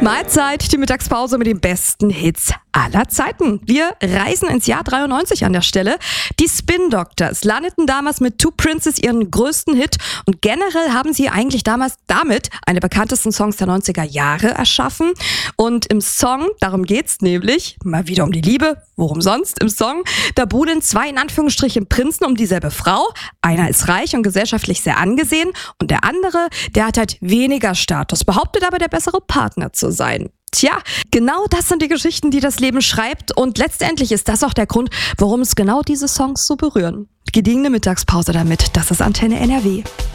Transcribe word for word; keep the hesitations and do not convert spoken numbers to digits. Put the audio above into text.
Mahlzeit, die Mittagspause mit den besten Hits aller Zeiten. Wir reisen ins Jahr dreiundneunzig an der Stelle. Die Spin Doctors landeten damals mit Two Princes ihren größten Hit und generell haben sie eigentlich damals damit eine der bekanntesten Songs der neunziger Jahre erschaffen. Und im Song, darum geht's nämlich, mal wieder um die Liebe, worum sonst im Song, da buhlen zwei in Anführungsstrichen Prinzen um dieselbe Frau. Einer ist reich und gesellschaftlich sehr angesehen und der andere, der hat halt weniger Status, behauptet aber der bessere Partner zu sein. Tja, genau das sind die Geschichten, die das Leben schreibt und letztendlich ist das auch der Grund, warum es genau diese Songs so berühren. Gediegene Mittagspause damit, das ist Antenne N R W.